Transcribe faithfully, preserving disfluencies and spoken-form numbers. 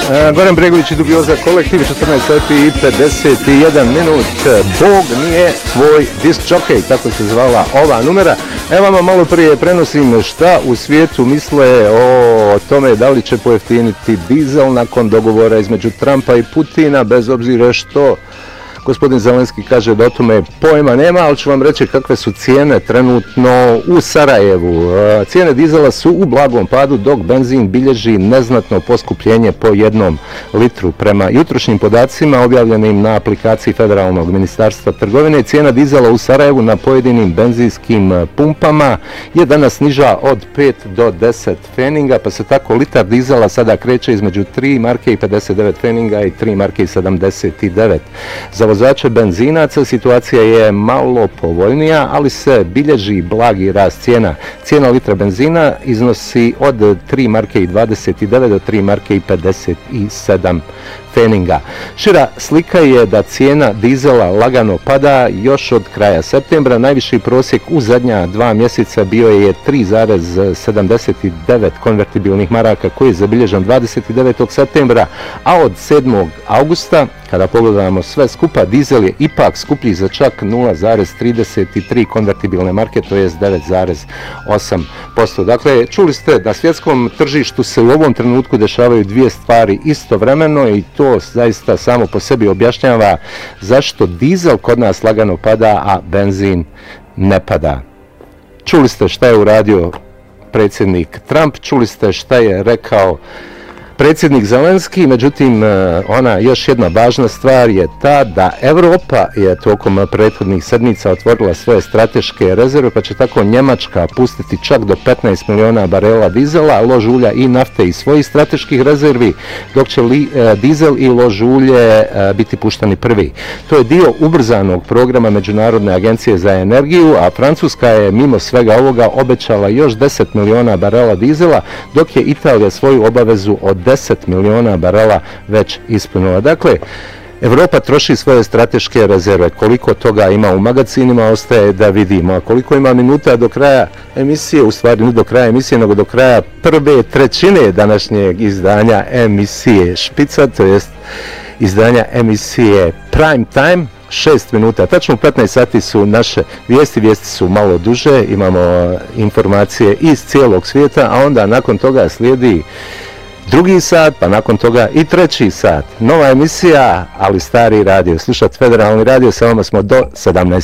Goran Bregović i Dubioza kolektiv, četrnaest sati i pedeset jedan minut. Bog nije tvoj disk jockey, tako se zvala ova numera. Evo vam malo prije prenosim šta u svijetu misle o tome da li će pojeftiniti dizel nakon dogovora između Trumpa i Putina, bez obzira što gospodin Zelenski kaže da o tome pojma nema, ali ću vam reći kakve su cijene trenutno u Sarajevu. Cijene dizela su u blagom padu, dok benzin bilježi neznatno poskupljenje po jednom litru. Prema jutrošnjim podacima objavljenim na aplikaciji Federalnog ministarstva trgovine, cijena dizela u Sarajevu na pojedinim benzinskim pumpama je danas niža od pet do deset feninga, pa se tako litar dizela sada kreće između tri marke i pedeset devet feninga i tri marke i sedamdeset devet. Za vozače benzinaca situacija je malo povoljnija, ali se bilježi blagi rast cijena. Cijena litra benzina iznosi od tri marke i dvadeset devet do tri marke i pedeset sedam feninga. Šira slika je da cijena dizela lagano pada još od kraja septembra. Najviši prosjek u zadnja dva mjeseca bio je tri zarez sedamdeset devet konvertibilnih maraka koji je zabilježen dvadeset devetog septembra, a od sedmog augusta, kada pogledamo sve skupa, dizel je ipak skuplji za čak nula zarez trideset tri konvertibilne marke, to jest devet zarez osam posto. Dakle, čuli ste, na svjetskom tržištu se u ovom trenutku dešavaju dvije stvari istovremeno i to zaista samo po sebi objašnjava zašto dizel kod nas lagano pada, a benzin ne pada. Čuli ste šta je uradio predsjednik Trump, čuli ste šta je rekao predsjednik Zelenski, međutim ona još jedna važna stvar je ta da Europa je tokom prethodnih sedmica otvorila svoje strateške rezerve, pa će tako Njemačka pustiti čak do petnaest miliona barela dizela, lož ulja i nafte iz svojih strateških rezervi, dok će li, e, dizel i lož ulje e, biti puštani prvi. To je dio ubrzanog programa Međunarodne agencije za energiju, a Francuska je mimo svega ovoga obećala još deset miliona barela dizela, dok je Italija svoju obavezu od deset miliona barela već ispunila. Dakle, Europa troši svoje strateške rezerve. Koliko toga ima u magacinima ostaje da vidimo. A koliko ima minuta do kraja emisije, u stvari ne do kraja emisije, nego do kraja prve trećine današnjeg izdanja emisije Špica, to jest izdanja emisije Prime Time, šest minuta. Tačno u petnaest sati su naše vijesti, vijesti su malo duže, imamo informacije iz cijelog svijeta, a onda nakon toga slijedi drugi sat, pa nakon toga i treći sat. Nova emisija, ali stari radio. Slušat Federalni radio, sa vama smo do sedamnaest.